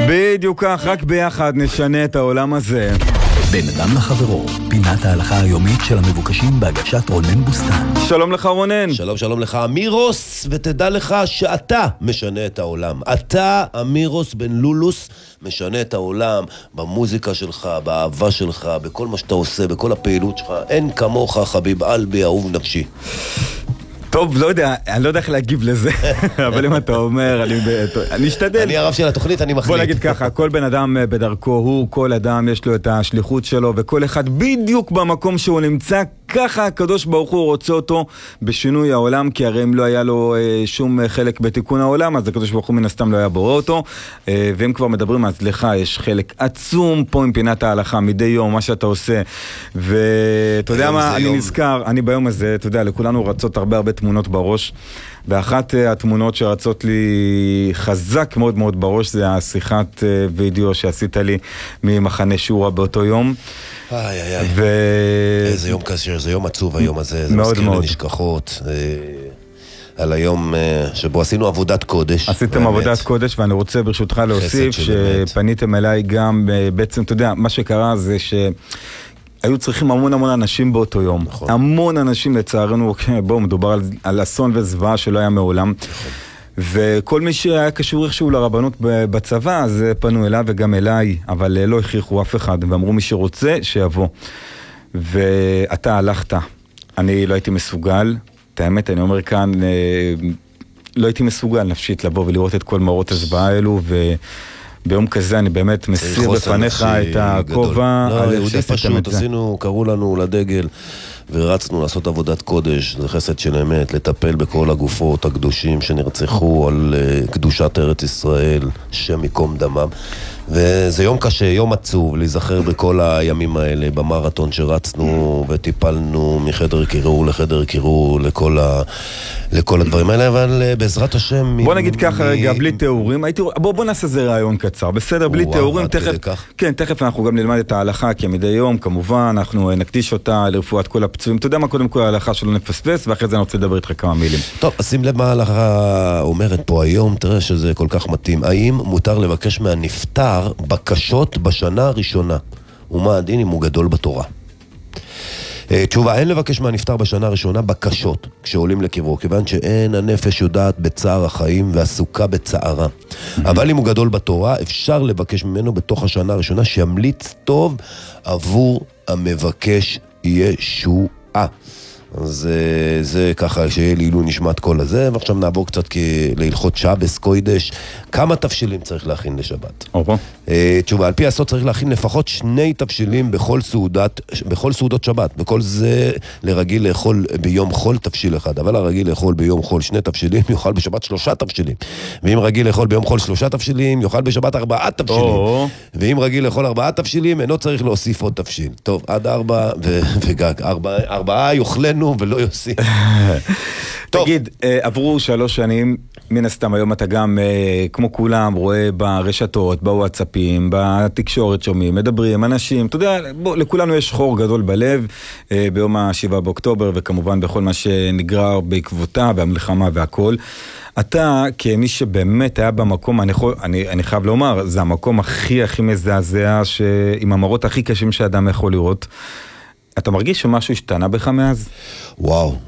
בדיוק כך, רק ביחד נשנה את העולם הזה. בין אדם לחברו, פינת ההלכה היומית של המבוקשים בהגשת רונן בוסטן. שלום לך רונן. שלום לך אמירוס, ותדע לך שאתה משנה את העולם. אתה אמירוס בן לולוס משנה את העולם במוזיקה שלך, באהבה שלך, בכל מה שאתה עושה, בכל הפעילות שלך. אין כמוך חביב אלבי אהוב נפשי. טוב, לא יודע, אני לא יודע איך להגיב לזה, אבל אם אתה אומר, אני אשתדל. אני הרב של התוכנית, אני מחליט. בוא נגיד ככה, כל בן אדם בדרכו כל אדם יש לו את השליחות שלו, וכל אחד בדיוק במקום שהוא נמצא, ככה הקדוש ברוך הוא רוצה אותו בשינוי העולם, כי הרי אם לא היה לו שום חלק בתיקון העולם, אז הקדוש ברוך הוא מן הסתם לא היה בורא אותו, ואם כבר מדברים, אז לך יש חלק עצום פה עם פינת ההלכה, מדי יום, מה שאתה עושה, ואתה יודע מה, אני נזכר, אני ביום הזה, אתה יודע, לכולנו רצות הרבה תמונות בראש, ואחת התמונות שרצות לי חזק מאוד מאוד בראש, זה השיחת וידאו שעשית לי ממחנה שורה באותו יום. איזה יום קשה, זה יום עצוב היום הזה, זה מאוד מזכיר לנשכחות, על היום שבו עשינו עבודת קודש. עשיתם עבודת קודש, ואני רוצה ברשותך להוסיף שפניתם אליי גם, בעצם אתה יודע, מה שקרה זה ש... היו צריכים המון אנשים באותו יום. נכון. המון אנשים לצערנו, בואו, מדובר על אסון וזוועה שלא היה מעולם. נכון. וכל מי שהיה קשור איכשהו לרבנות בצבא, אז פנו אליו וגם אליי, אבל לא הכריחו אף אחד, ואמרו מי שרוצה שיבוא. ואתה הלכת. אני לא הייתי מסוגל, את האמת, אני אומר כאן, לא הייתי מסוגל נפשית לבוא ולראות את כל מראות הזוועה האלו, ביום כזה אני באמת מסיר בפניך את הכובע. לא, יהודי פשוט, עשינו, קראו לנו לדגל ורצנו לעשות עבודת קודש, זה חסד של אמת, לטפל בכל הגופות הקדושים שנרצחו על קדושת ארץ ישראל, שם מקום דמם. וזה יום קשה, יום עצוב, להיזכר בכל הימים האלה, במרתון שרצנו וטיפלנו מחדר קירור לחדר קירור, לכל הדברים האלה, אבל בעזרת השם... בוא נגיד ככה רגע, בלי תיאורים, בוא נעשה זה רעיון קצר, בסדר, בלי תיאורים, תכף אנחנו גם נלמד את ההלכה, כי מדי יום, כמובן, אנחנו נקדיש אותה לרפואת כל הפצועים. אתה יודע מה קודם כל ההלכה שלא נפספס, ואחרי זה אני רוצה לדבר איתך כמה מילים. טוב, שים לב מה ההלכה אומרת פה היום, תראה שזה כל כך מתאים. האם מותר לבקש מהנפטר בקשות בשנה הראשונה? ומה הדין אם הוא גדול בתורה? תשובה, אין לבקש מהנפטר בשנה הראשונה בקשות כשעולים לקברו, כיוון שאין הנפש יודעת בצער החיים ועסוקה בצערה. אבל אם הוא גדול בתורה, אפשר לבקש ממנו בתוך השנה הראשונה שימליץ טוב עבור המבקש ישועה. אז זה ככה שיהיה לעילוי נשמת כל הזה. ועכשיו נעבור קצת להלכות שבס קוידש. כמה תבשילים צריך להכין לשבת? תשובה, על פי הסוד צריך להכין לפחות 2 תבשילים בכל סעודות שבת. וכל זה לרגיל לאכול ביום חול תבשיל אחד. אבל הרגיל לאכול ביום חול 2 תבשילים, יאכל בשבת 3 תבשילים. ואם רגיל לאכול ביום חול 3 תבשילים, יאכל בשבת 4 תבשילים. ואם רגיל לאכול 4 תבשילים, אינו צריך להוסיף עוד תבשיל. טוב, עד 4 וגג. 4 יאכלנו ולא יוסי. תגיד, עברו 3 שנים, מן הסתם היום אתה גם, כמו כולם, רואה ברשתות, בוואטסאפים, בתקשורת שומעים, מדברים, אנשים, אתה יודע, לכולנו יש חור גדול בלב, ביום ה-7 באוקטובר, וכמובן בכל מה שנגרר בעקבותה, והמלחמה והכל. אתה, כמי שבאמת היה במקום, אני חייב לומר, זה המקום הכי מזעזע, עם המראות הכי קשים שאדם יכול לראות. אתה מרגיש שמשהו השתנה בך מאז? וואו.